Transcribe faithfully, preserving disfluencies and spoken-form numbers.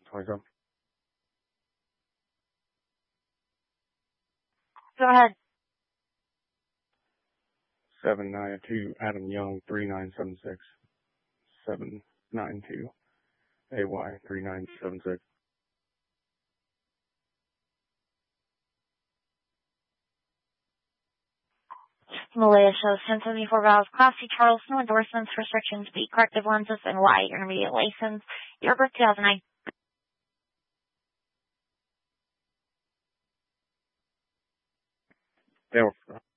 twenty-seven. Go ahead. seven nine two Adam Young three nine seven six. seven nine two A Y three nine seven six. Malaya shows ten seventy-four valves, Class C Charles, no endorsements, restrictions, B, corrective lenses, and Y, intermediate license. Year birth two thousand nine. They were